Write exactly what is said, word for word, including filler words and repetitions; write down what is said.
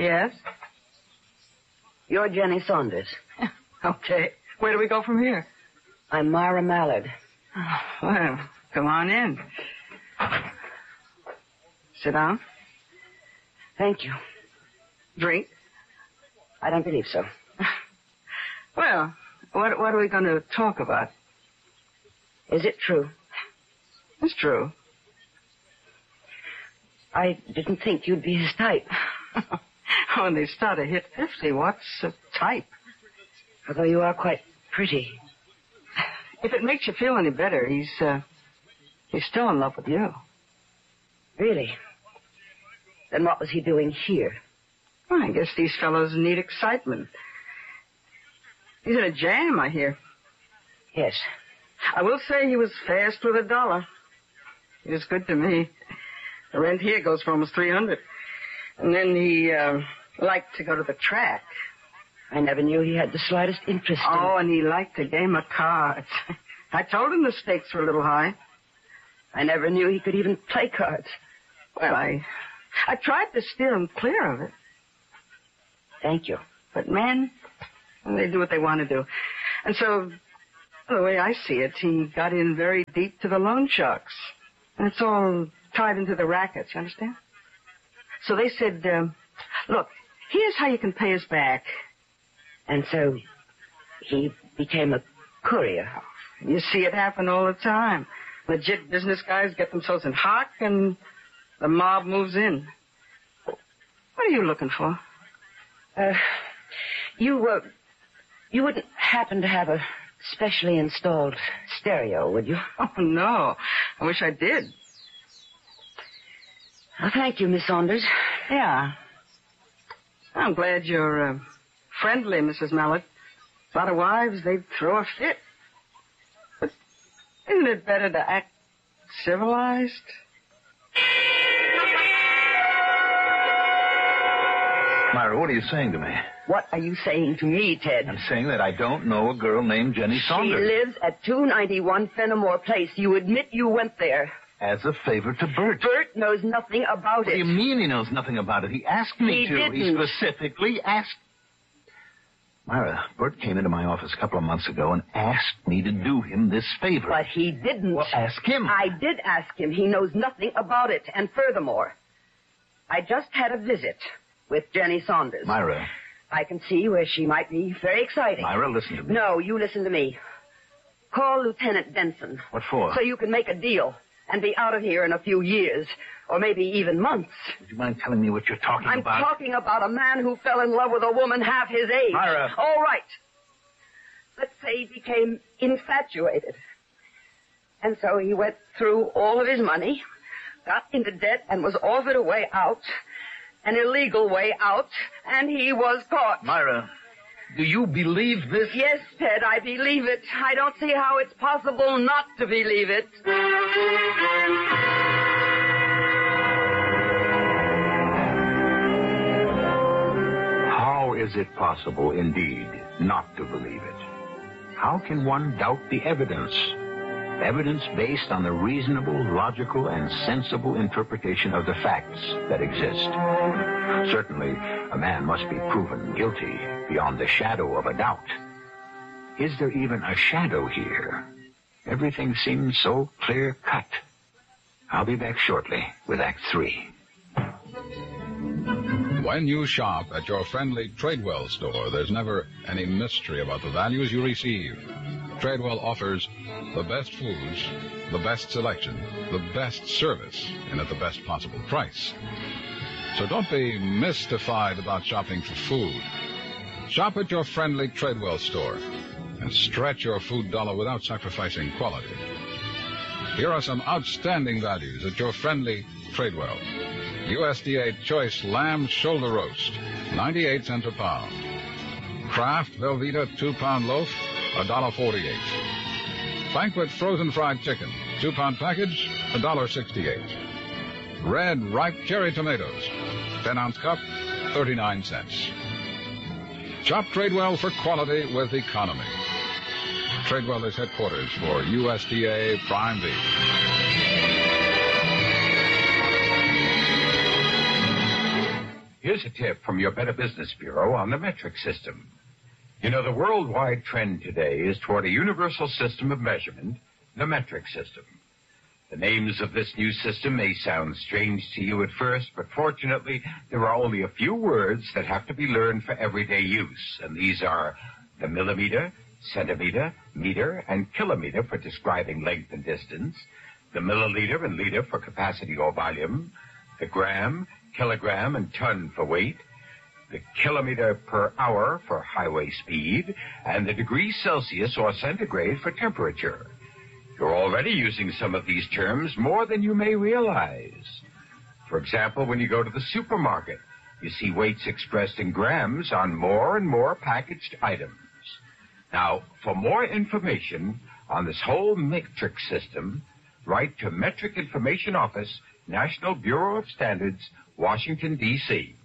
Yes? You're Jenny Saunders. Okay. Where do we go from here? I'm Myra Mallard. Oh, well, come on in. Sit down. Thank you. Drink? I don't believe so. Well, what, what are we going to talk about? Is it true? It's true. I didn't think you'd be his type. When they start to hit fifty, what's a type? Although you are quite pretty. If it makes you feel any better, he's, uh, he's still in love with you. Really? Then what was he doing here? Well, I guess these fellows need excitement. He's in a jam, I hear. Yes. I will say he was fast with a dollar. He was good to me. The rent here goes for almost three hundred. And then he, uh, liked to go to the track. I never knew he had the slightest interest in... Oh, and he liked a game of cards. I told him the stakes were a little high. I never knew he could even play cards. Well, I, I tried to steer him clear of it. Thank you. But men, they do what they want to do. And so, the way I see it, he got in very deep to the loan sharks. And it's all tied into the rackets, you understand? So they said, um, look, here's how you can pay us back. And so he became a courier. You see it happen all the time. Legit business guys get themselves in hock and the mob moves in. What are you looking for? Uh, you, uh, you wouldn't happen to have a specially installed stereo, would you? Oh, no. I wish I did. Well, thank you, Miss Saunders. Yeah. I'm glad you're uh, friendly, Missus Mallard. A lot of wives, they'd throw a fit. But isn't it better to act civilized? Myra, what are you saying to me? What are you saying to me, Ted? I'm saying that I don't know a girl named Jenny Saunders. She lives at two ninety-one Fenimore Place. You admit you went there. As a favor to Bert. Bert knows nothing about What it. do you mean he knows nothing about it? He asked me He to. didn't. He specifically asked. Myra, Bert came into my office a couple of months ago and asked me to do him this favor. But he didn't. Well, ask him. I did ask him. He knows nothing about it. And furthermore, I just had a visit with Jenny Saunders. Myra. I can see where she might be very exciting. Myra, listen to me. No, you listen to me. Call Lieutenant Benson. What for? So you can make a deal and be out of here in a few years, or maybe even months. Would you mind telling me what you're talking I'm about? I'm talking about a man who fell in love with a woman half his age. Myra. All right. Let's say he became infatuated. And so he went through all of his money, got into debt, and was offered a way out, an illegal way out, and he was caught. Myra, do you believe this? Yes, Ted, I believe it. I don't see how it's possible not to believe it. How is it possible, indeed, not to believe it? How can one doubt the evidence? Evidence based on the reasonable, logical, and sensible interpretation of the facts that exist. Certainly, a man must be proven guilty beyond the shadow of a doubt. Is there even a shadow here? Everything seems so clear-cut. I'll be back shortly with Act Three. When you shop at your friendly Tradewell store, there's never any mystery about the values you receive. Tradewell offers the best foods, the best selection, the best service, and at the best possible price. So don't be mystified about shopping for food. Shop at your friendly Tradewell store and stretch your food dollar without sacrificing quality. Here are some outstanding values at your friendly Tradewell. U S D A Choice Lamb Shoulder Roast, ninety-eight cents a pound. Kraft Velveeta two-pound loaf, one dollar forty-eight. Banquet Frozen Fried Chicken, two-pound package, one dollar sixty-eight. Red Ripe Cherry Tomatoes, ten-ounce cup, thirty-nine cents. Shop Tradewell for quality with economy. Tradewell is headquarters for U S D A Prime Beef. Here's a tip from your Better Business Bureau on the metric system. You know, the worldwide trend today is toward a universal system of measurement, the metric system. The names of this new system may sound strange to you at first, but fortunately, there are only a few words that have to be learned for everyday use, and these are the millimeter, centimeter, meter, and kilometer for describing length and distance, the milliliter and liter for capacity or volume, the gram, kilogram, and ton for weight, the kilometer per hour for highway speed, and the degrees Celsius or centigrade for temperature. You're already using some of these terms more than you may realize. For example, when you go to the supermarket, you see weights expressed in grams on more and more packaged items. Now, for more information on this whole metric system, write to Metric Information Office, National Bureau of Standards, Washington, D C